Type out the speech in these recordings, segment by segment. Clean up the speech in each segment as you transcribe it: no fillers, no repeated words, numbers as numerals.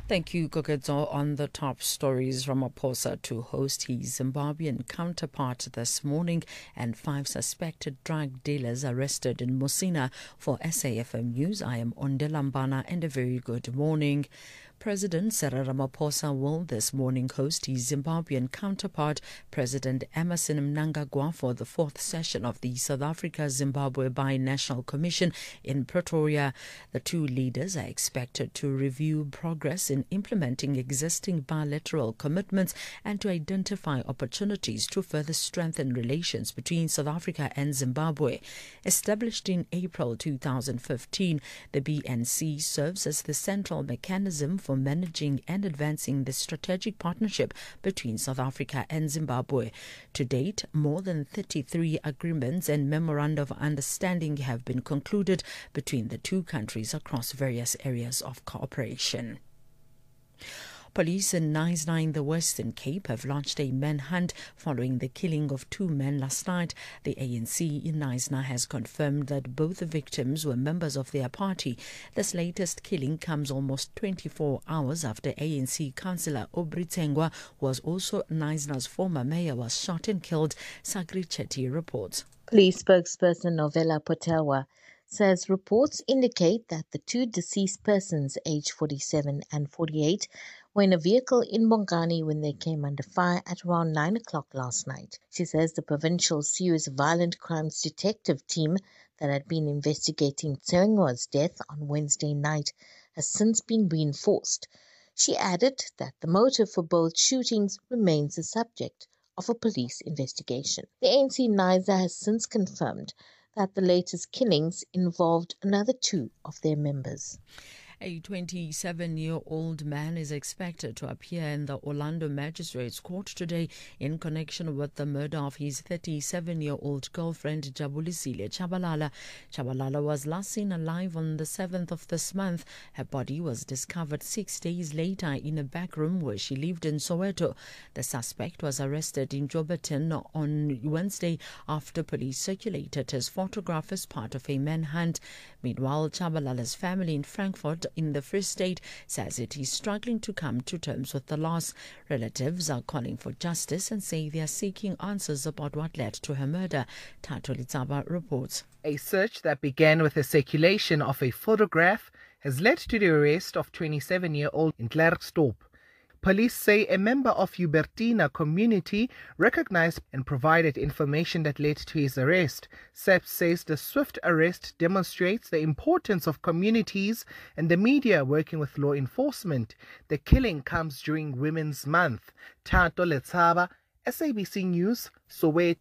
Thank you, Kokedzo. On the top stories, Ramaphosa to host his Zimbabwean counterpart this morning, and 5 suspected drug dealers arrested in Musina. For SAFM News, I am Ondela Mbana, and a very good morning. President Cyril Ramaphosa will this morning host his Zimbabwean counterpart, President Emmerson Mnangagwa, for the 4th session of the South Africa-Zimbabwe Binational Commission in Pretoria. The two leaders are expected to review progress in implementing existing bilateral commitments and to identify opportunities to further strengthen relations between South Africa and Zimbabwe. Established in April 2015, the BNC serves as the central mechanism for managing and advancing the strategic partnership between South Africa and Zimbabwe. To date, more than 33 agreements and memoranda of understanding have been concluded between the two countries across various areas of cooperation. Police in Knysna in the Western Cape have launched a manhunt following the killing of 2 men last night. The ANC in Knysna has confirmed that both the victims were members of their party. This latest killing comes almost 24 hours after ANC councillor Aubrey Tsengwa, who was also Knysna's former mayor, was shot and killed. Sagri Chetty reports. Police spokesperson Novella Potelwa says reports indicate that the 2 deceased persons, aged 47 and 48, were in a vehicle in Bongani when they came under fire at around 9 o'clock last night. She says the Provincial Serious Violent Crimes Detective Team that had been investigating Tsengwa's death on Wednesday night has since been reinforced. She added that the motive for both shootings remains the subject of a police investigation. The ANC Knysna has since confirmed that the latest killings involved another 2 of their members. A 27-year-old man is expected to appear in the Orlando Magistrates Court today in connection with the murder of his 37-year-old girlfriend, Jabulisile Chabalala. Chabalala was last seen alive on the 7th of this month. Her body was discovered 6 days later in a back room where she lived in Soweto. The suspect was arrested in Joburton on Wednesday after police circulated his photograph as part of a manhunt. Meanwhile, Chabalala's family in Frankfurt in the Free State says it is struggling to come to terms with the loss. Relatives are calling for justice and say they are seeking answers about what led to her murder. Tato Litsaba reports. A search that began with the circulation of a photograph has led to the arrest of 27-year-old in Klerksdorp. Police say a member of Hubertina community recognized and provided information that led to his arrest. SAPS says the swift arrest demonstrates the importance of communities and the media working with law enforcement. The killing comes during Women's Month. Tato Letsaba, SABC News, Soweto.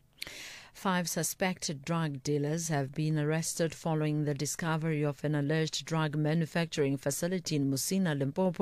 5 suspected drug dealers have been arrested following the discovery of an alleged drug manufacturing facility in Musina, Limpopo.